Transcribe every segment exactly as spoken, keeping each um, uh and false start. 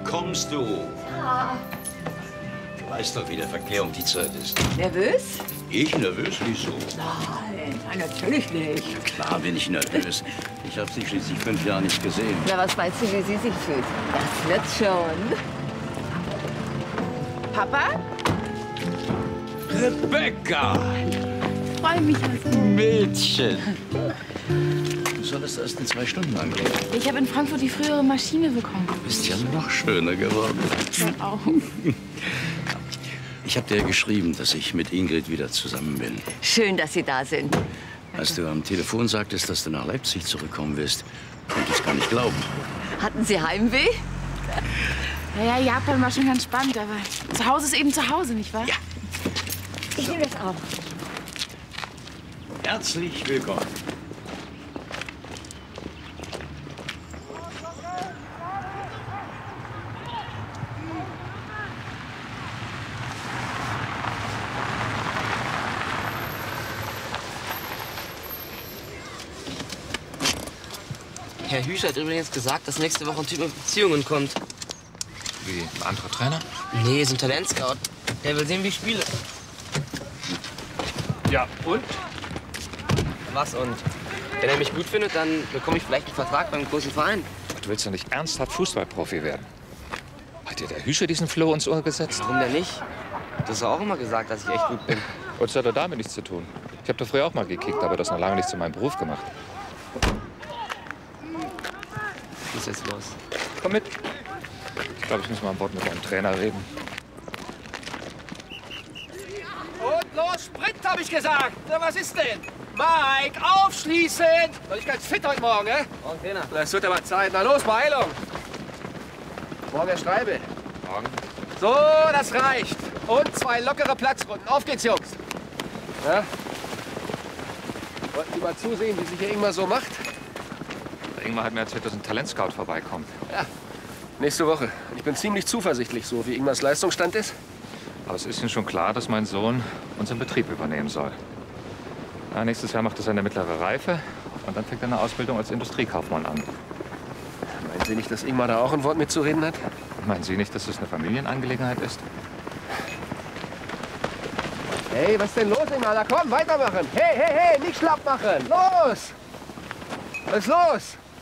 kommst du? Ja. Du weißt doch, wie der Verkehr um die Zeit ist. Nervös? Ich nervös? Wieso? Nein, natürlich nicht. Klar bin ich nervös. Ich habe Sie schließlich fünf Jahre nicht gesehen. Na, was meinst du, wie sie sich fühlt? Das wird schon. Papa? Rebecca! Ich freue mich, also. Mädchen! Du solltest erst in zwei Stunden ankommen. Ich habe in Frankfurt die frühere Maschine bekommen. Du bist ja noch schöner geworden. Hör auf. Ich habe dir geschrieben, dass ich mit Ingrid wieder zusammen bin. Schön, dass Sie da sind. Als du am Telefon sagtest, dass du nach Leipzig zurückkommen wirst, konnte ich es gar nicht glauben. Hatten Sie Heimweh? Ja, ja, Japan war schon ganz spannend, aber zu Hause ist eben zu Hause, nicht wahr? Ja. Ich nehme das auch. Herzlich willkommen. Herr Hüsch hat übrigens gesagt, dass nächste Woche ein Typ mit Beziehungen kommt. Wie, ein anderer Trainer? Nee, so ein Talentscout. Der will sehen, wie ich spiele. Ja, und? Was und? Wenn er mich gut findet, dann bekomme ich vielleicht einen Vertrag beim großen Verein. Du willst doch nicht ernsthaft Fußballprofi werden? Hat dir der Hüsche diesen Floh ins Ohr gesetzt? Warum denn nicht? Du hast auch immer gesagt, dass ich echt gut bin. Und das hat doch damit nichts zu tun. Ich habe doch früher auch mal gekickt, aber das noch lange nicht zu meinem Beruf gemacht. Was ist jetzt los? Komm mit. Ich glaube, ich muss mal ein Wort mit deinem Trainer reden. Und los, Sprint, habe ich gesagt. Na, was ist denn? Mike, aufschließen! War ich ganz fit heute Morgen, ne? Morgen, Trainer. Das wird aber Zeit. Na los, Beeilung. Morgen Herr Streibe. Morgen. So, das reicht. Und zwei lockere Platzrunden. Auf geht's, Jungs. Ja? Wollten Sie mal zusehen, wie sich hier Ingmar so macht? Ingmar hat mir erzählt, dass ein Talentscout vorbeikommt. Ja, nächste Woche. Ich bin ziemlich zuversichtlich, so wie Ingmars Leistungsstand ist. Aber es ist Ihnen schon klar, dass mein Sohn unseren Betrieb übernehmen soll. Ja, nächstes Jahr macht er seine mittlere Reife und dann fängt er eine Ausbildung als Industriekaufmann an. Meinen Sie nicht, dass Ingmar da auch ein Wort mitzureden hat? Meinen Sie nicht, dass das eine Familienangelegenheit ist? Hey, was ist denn los, Ingmar? Na komm, weitermachen. Hey, hey, hey, nicht schlapp machen. Los! Was ist los?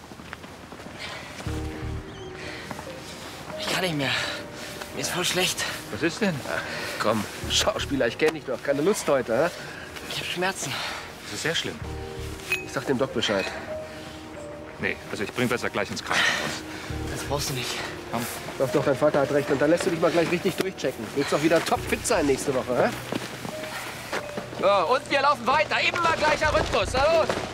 Ich kann nicht mehr. Mir ist voll schlecht. Was ist denn? Ach, komm, Schauspieler, ich kenn dich doch. Keine Lust heute, hä? Ich habe Schmerzen. Das ist sehr schlimm. Ich sag dem Doc Bescheid. Nee, also ich bring besser gleich ins Krankenhaus. Das brauchst du nicht. Komm. Doch, doch, dein Vater hat recht. Und dann lässt du dich mal gleich richtig durchchecken. Willst doch wieder topfit sein nächste Woche, hä? So, und wir laufen weiter. Immer gleicher Rhythmus. Na los!